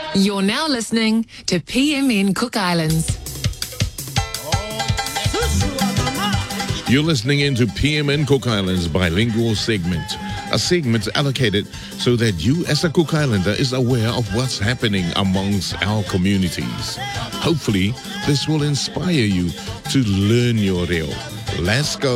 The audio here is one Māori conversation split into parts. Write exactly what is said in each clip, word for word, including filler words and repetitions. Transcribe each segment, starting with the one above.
You're now listening to P M N Cook Islands. You're listening into P M N Cook Islands bilingual segment, a segment allocated so that you as a Cook Islander is aware of what's happening amongst our communities. Hopefully, this will inspire you to learn your reo. Let's go.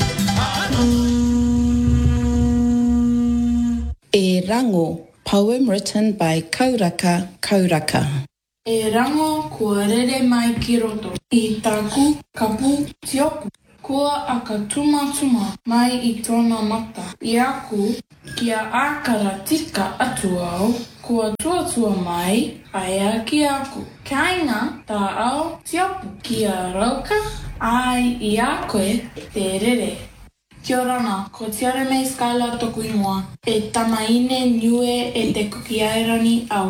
E Rango, poem written by Kauraka Kauraka. E rango kua rere mai ki roto. I taku kapu tiopu. Kua aka tuma tuma mai I tōna mata. I aku kia ākara tika atu au. Kua tuatua mai aia ki aku. Kainga tā au tiopu. Kia rauka ai I a koe te rere. Kia orana, ko Tiare May Skylar toku ingoa. E tamaine niue e te kuki airani au.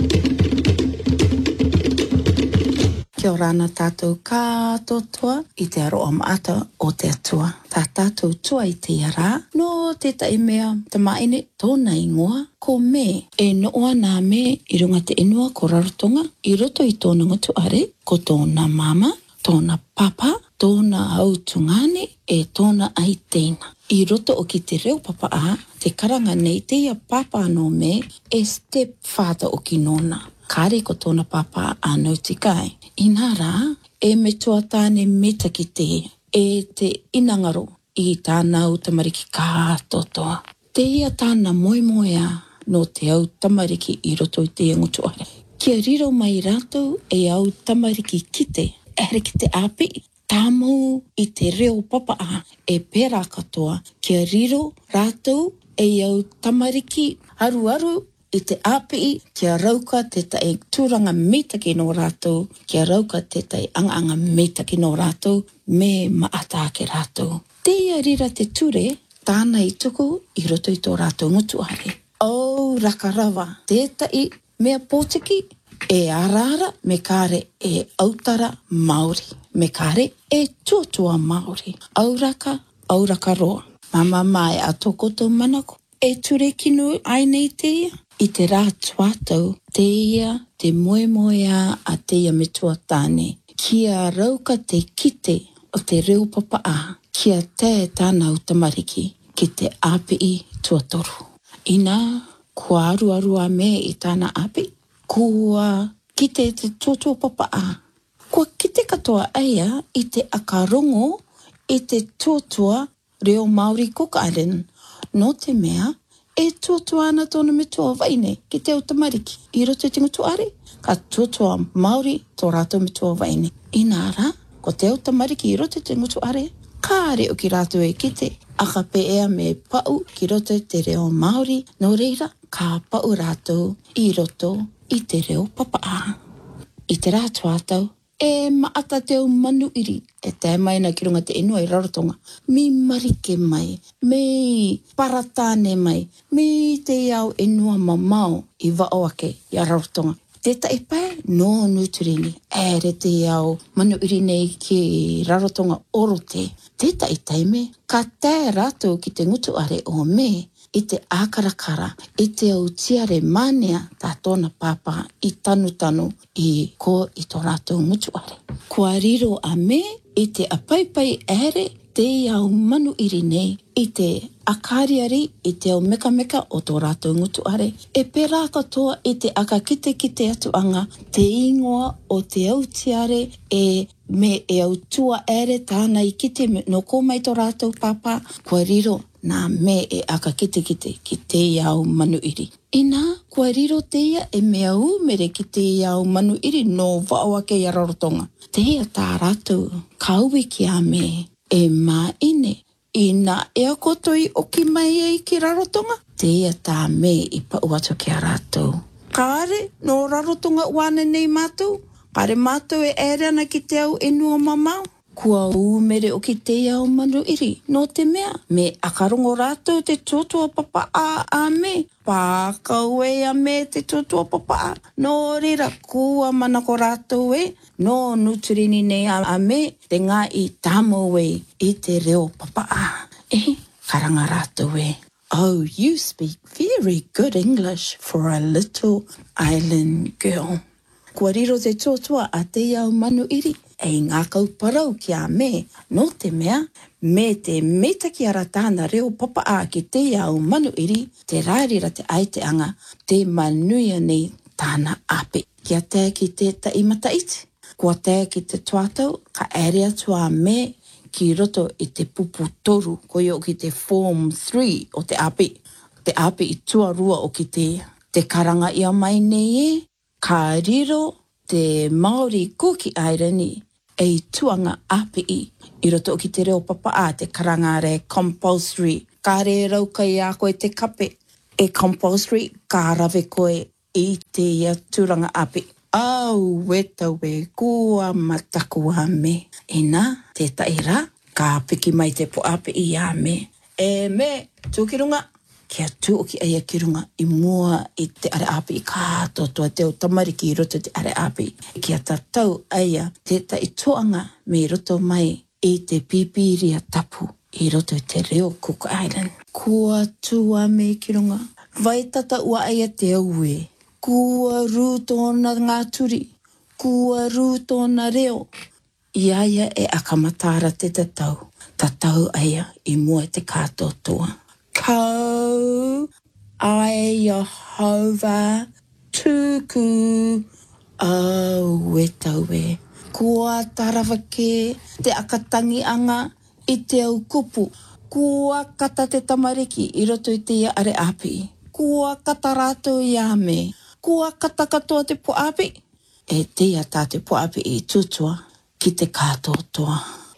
Kia orana tātou kātotoa I te aroa maata o te atua. Tā tātou tua I te ara, no te tai mea tamaine tōna ingoa, ko me e noa nā me I runga te inua ko Rarotonga, I roto I tōna ngutu are, ko tōna mama, tōna papa, tōna autungane, e tōna aiteina. I roto o ki te reo papa a, te karanga nei te ia papa no me, e step father o ki nona. Kare ko tōna papa anau tikai. I nā rā, e me toa tāne meta ki te, e te inangaro I tāna au tamariki kātotoa. Te ia tāna moemoea no te au tamariki I roto I te ngutu are. Kia riro mai rātou e au tamariki kite, ere ki te api, tāmau I te reo papa a, e pērā katoa, kia riro rātou e au tamariki aru aru I te api, kia rauka te tai tūranga metaki no rātou, kia rauka te tai anga-anga metaki no rātou, me maata ke rātou. Te ia rira te ture, tāna I tuku I roto I tō rātou ngutu are. O rakarawa, te tai mea pōtiki, e arara me kare e autara Māori, me kare e tuatua Māori. Auraka, auraka roa. Mama mai a tokoto manako, e ture kinu ai nei te ia. I te rā tuatau, te ia, te moe moea a te ia me tuatāne. Kia rauka te kite o te reo papa a, kia te tāna utamariki ki te api tuatoru. Ina, kua aru aru a me I tāna api, kua kite te tuatua papa a. Kua kite katoa aia I te akarongo I te tuatua reo Māori Cook Island, no te mea, e tuatua ana tōna me tua waine ki te utamariki. I roto te ngutu are, ka tuatua Māori tō rātou me tua waine. I nā rā, ko te utamariki I roto te ngutu are, kāre o ki rātou e kite, aka pe ea me pau ki roto te reo Māori, no reira, ka pau rātou I roto I te reo papa a. I te rā tuatau, e maata te au manu iri, e te mai na ki runga te inua I Rarotonga. Mi marike mai, me paratāne mai, me te au inua mamau I waoake I a Rarotonga. Te tai pai, no nuturini, ere te au manu iri nei ki Rarotonga orote. Te tai taime, ka te rātou ki te ngutu are o me, I te ākarakara, I te au tiare mānea tā tōna pāpā I tanu tanu I ko I tō rātou ngutu are. Kua riro a me I te apaipai ere te au manu iri nei I te akariari I te au meka meka o tō rātou ngutu are. E pērā katoa I te aka kite kite atuanga, te ingoa o te au tiare e me e au tua ere tāna I kite no kōmai tō rātou pāpā, kua riro nā me e aka kite kite ki te iau manu iri. Ina, kua riro te ia e mea umere ki te iau manu iri no waoake I a Rarotonga. Te ia tā rātou, kauwe ki a me, e mā ine, ina e a kotoi o ki mai e ki Rarotonga. Te ia tā me I pau atu ki a rātou. Kāre, no Rarotonga uane nei mātou, kāre mātou e ere ana ki te au enua mamau. Kua umere o ki te iau manu iri, no te mea, me akarongo rātou te tuatua papa a a me, pākau e a me te tuatua papa a, no rira kua manako rātou e, no nuturini nei a, a me, te ngā I tāmo e, I te reo papa a. E, karanga rātou e, Oh, you speak very good English for a little island girl. Kua riro te tōtua a te iau manu iri, e ngā kauparau ki a me, no te mea, me te metaki ara tāna reo papa a ki te iau manu iri, te rārira te aiteanga, te manuia nei tāna ape. Kia te ki te taimata iti. Kua te ki te tuatau, ka ere atua me ki roto i te pupu toru, ko i o ki te form three o te ape. Te ape i tuarua o ki te, te karanga ia mai nei e, ka riro te Māori Kuki Airani e tuanga ape i, i roto o ki te reo papa a te karanga re compulsory. Ka re rauka i a koe te kape, e compulsory, ka rawe koe i te ia turanga ape. Au, weta we, kua mataku a me. E nā, te taira, ka piki mai te po ape i a me. E me, tūkirunga, kia tū o ki aia kirunga i mua i te are ape i kātotoa te o tamariki i roto te are ape. Kia tatau aia te tai toanga me roto mai i te pipiria tapu i roto te reo Cook Island. Kua tua me kirunga, vai tata ua aia te aue. Kua rū tōna ngā turi, kua rū tōna reo. Iaia e akamatara te tatau, tatau aia i mua te kātotoa. Kau, ai Jehovah, tuku, au wetawe. Kua tarawake, te akatangi anga i te au kupu. Kua kata te tamariki i roto i te ia are api. Kua kata rātou i ame. Kua kata katoa te po api. E te ia tā te po api i tutua ki te kātotoa.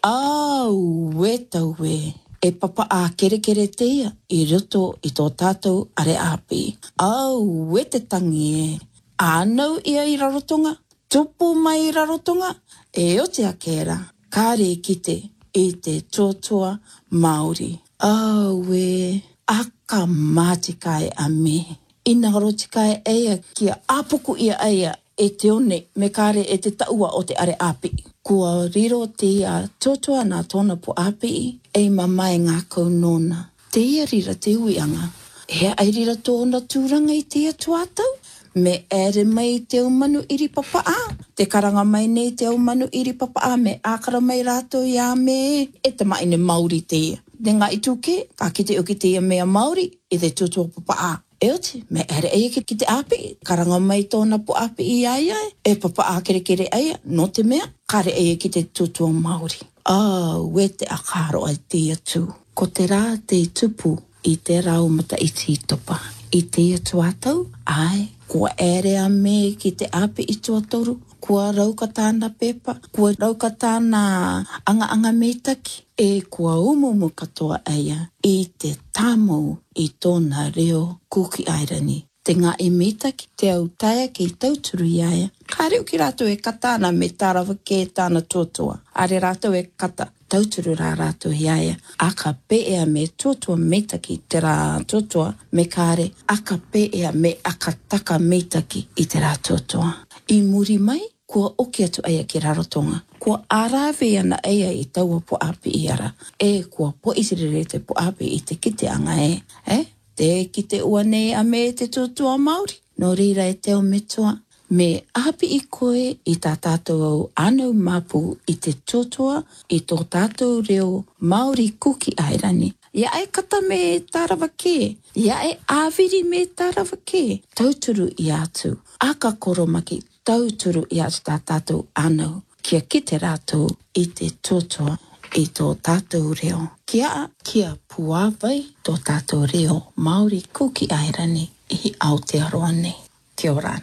Au wetawe. E papa a kere kere te ia i roto i tō tātou are api. Au, we te tangi e. Ānau ia i rarotonga, tupu mai i rarotonga, e o te akera, kāre kite i te tōtua Māori. Au, we, aka mātikai a me. Ina rotikai eia kia apuku ia eia e te one me kāre e te taua o te are api. Kua riro te ia tōtua nā tōna po api e mamai ngā kaunona. Te ia rira te uianga. He ai rira tōna tūranga i te ia tuatau. Me ere mai te umanu iri papa a. Te karanga mai nei te umanu iri papa a me ākara mai rātou i a me. E te maine Māori te ia. Ne ngā i tūke, ka kite o ki te ia mea Māori i te tūtua papa a. E oti, me ere eia ki te api, karanga mai tōna po api i aia, e papa a kere kere eia, no te mea, kare eia ki te tutua Māori. Ah, we te akaro ai te atu. Ko te rā te tupu i te rau mata i te topa. I te tuatau, ai, kua ere a me ki te api i tuatoru, kua rauka tāna pepa, kua rauka tāna anga anga meitaki, e kua umumu katoa eia i te tāmau i tōna reo Kuki Airani. Te ngā e meitaki, te au taia ki tauturu i aia. Ka reo ki rātou e katana me tārawa ke tāna tuatua. Are rātou e kata tauturu rā rātou i aia. Aka pēea me tuatua meitaki te rā tuatua me kāre. Aka pēea me aka taka meitaki i te rā tuatua. I muri mai, kua oki atu aia ki rarotonga. Kua arawe ana aia i taua po api i ara. E kua po isirere te po api i te kite anga e. Eh? Te kite ua nei a me te tuatua Māori. No rira e teo metua. Me api i koe i tā tātou au anau mapu i te tuatua i tō tātou reo Māori Kuki Airani. Ia e kata me tārawa ke. Ia e āwiri me tārawa ke. Tauturu i atu. Aka koromaki tauturu i atu tā tātou anau. Kia kite rātou i te tuatua i tō tātou reo. Kia kia puawai tō tātou reo Māori Kuki Airani i Aotearoa nei. Kia ora.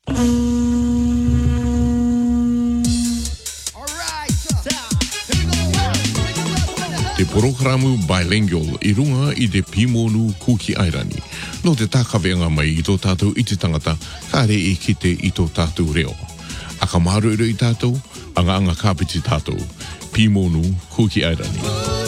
Te programu bilingual i runga i te Pimonu Kuki Airani. No te tākawenga mai i tō tātou i te tangata, kāre e kite i tō tātou reo. Aka maru i tātou, anga anga kāpiti tātou. Pimonu Kuki Airani.